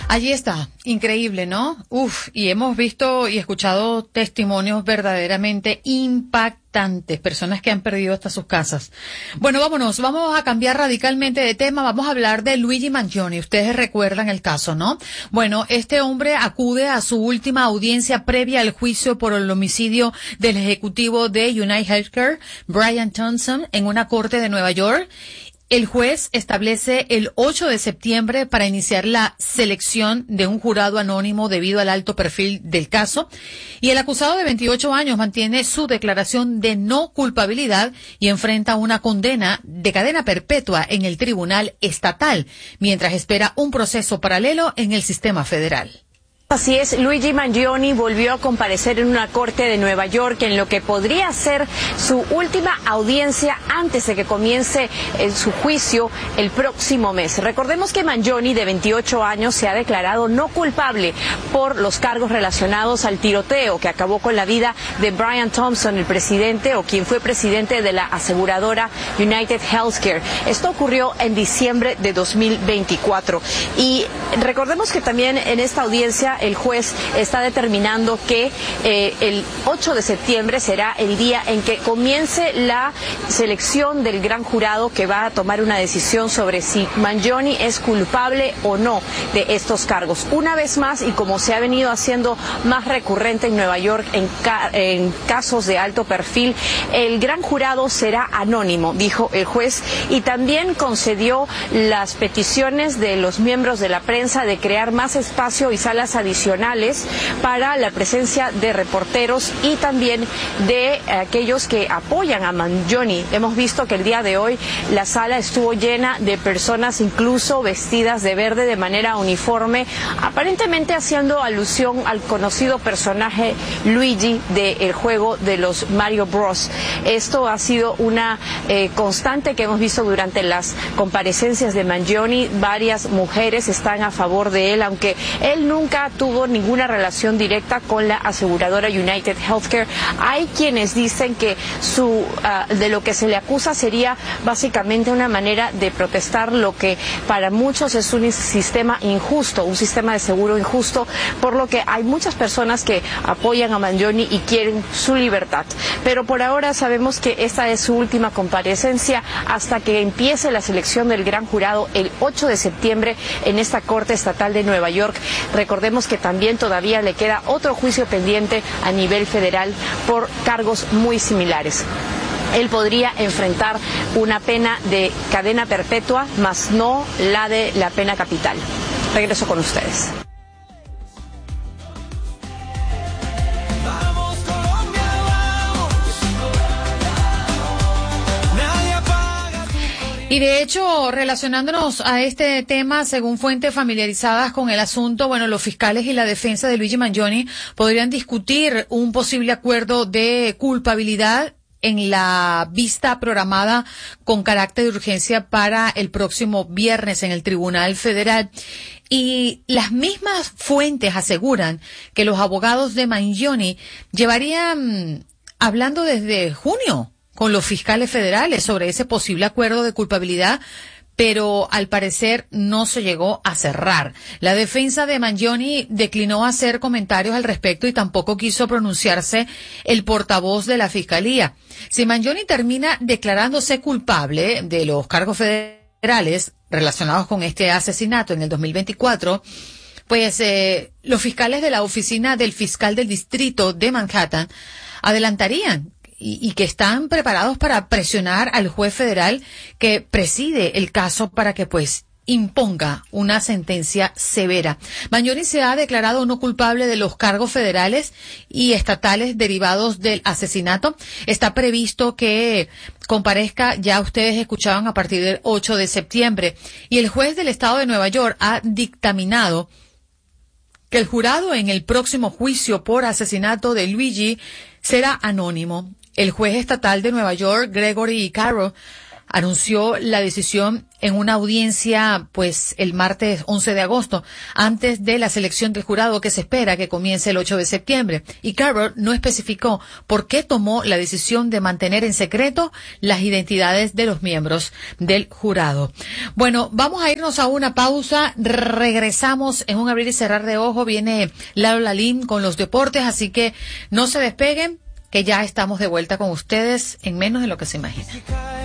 Allí está, increíble, ¿no? Y hemos visto y escuchado testimonios verdaderamente impactantes, personas que han perdido hasta sus casas. Bueno, vamos a cambiar radicalmente de tema, vamos a hablar de Luigi Mangione. Ustedes recuerdan el caso, ¿no? Bueno, este hombre acude a su última audiencia previa al juicio por el homicidio del ejecutivo de United Healthcare, Brian Thompson, en una corte de Nueva York. El juez establece el 8 de septiembre para iniciar la selección de un jurado anónimo debido al alto perfil del caso, y el acusado de 28 años mantiene su declaración de no culpabilidad y enfrenta una condena de cadena perpetua en el tribunal estatal, mientras espera un proceso paralelo en el sistema federal. Así es, Luigi Mangione volvió a comparecer en una corte de Nueva York en lo que podría ser su última audiencia antes de que comience su juicio el próximo mes. Recordemos que Mangione, de 28 años, se ha declarado no culpable por los cargos relacionados al tiroteo que acabó con la vida de Brian Thompson, el presidente o quien fue presidente de la aseguradora United Healthcare. Esto ocurrió en diciembre de 2024. Y recordemos que también en esta audiencia el juez está determinando que el 8 de septiembre será el día en que comience la selección del gran jurado que va a tomar una decisión sobre si Mangione es culpable o no de estos cargos. Una vez más, y como se ha venido haciendo más recurrente en Nueva York en casos de alto perfil, el gran jurado será anónimo, dijo el juez, y también concedió las peticiones de los miembros de la prensa de crear más espacio y salas adicionales para la presencia de reporteros y también de aquellos que apoyan a Mangione. Hemos visto que el día de hoy la sala estuvo llena de personas incluso vestidas de verde de manera uniforme, aparentemente haciendo alusión al conocido personaje Luigi del juego de los Mario Bros. Esto ha sido una constante que hemos visto durante las comparecencias de Mangione. Varias mujeres están a favor de él, aunque él nunca tuvo ninguna relación directa con la aseguradora United Healthcare. Hay quienes dicen que de lo que se le acusa sería básicamente una manera de protestar lo que para muchos es un sistema injusto, un sistema de seguro injusto, por lo que hay muchas personas que apoyan a Mangione y quieren su libertad. Pero por ahora sabemos que esta es su última comparecencia hasta que empiece la selección del gran jurado el 8 de septiembre en esta Corte Estatal de Nueva York. Recordemos que también todavía le queda otro juicio pendiente a nivel federal por cargos muy similares. Él podría enfrentar una pena de cadena perpetua, más no la de la pena capital. Regreso con ustedes. Y de hecho, relacionándonos a este tema, según fuentes familiarizadas con el asunto, bueno, los fiscales y la defensa de Luigi Mangione podrían discutir un posible acuerdo de culpabilidad en la vista programada con carácter de urgencia para el próximo viernes en el Tribunal Federal. Y las mismas fuentes aseguran que los abogados de Mangione llevarían hablando desde junio con los fiscales federales sobre ese posible acuerdo de culpabilidad, pero al parecer no se llegó a cerrar. La defensa de Mangione declinó hacer comentarios al respecto y tampoco quiso pronunciarse el portavoz de la fiscalía. Si Mangione termina declarándose culpable de los cargos federales relacionados con este asesinato en el 2024, pues los fiscales de la oficina del fiscal del distrito de Manhattan adelantarían y que están preparados para presionar al juez federal que preside el caso para que pues imponga una sentencia severa. Mangione se ha declarado no culpable de los cargos federales y estatales derivados del asesinato. Está previsto que comparezca, ya ustedes escuchaban, a partir del 8 de septiembre. Y el juez del estado de Nueva York ha dictaminado que el jurado en el próximo juicio por asesinato de Luigi será anónimo. El juez estatal de Nueva York, Gregory Caro, anunció la decisión en una audiencia, pues, el martes 11 de agosto, antes de la selección del jurado que se espera que comience el 8 de septiembre. Y Carroll no especificó por qué tomó la decisión de mantener en secreto las identidades de los miembros del jurado. Bueno, vamos a irnos a una pausa. Regresamos en un abrir y cerrar de ojo. Viene Lalo Lalín con los deportes, así que no se despeguen, que ya estamos de vuelta con ustedes en menos de lo que se imagina.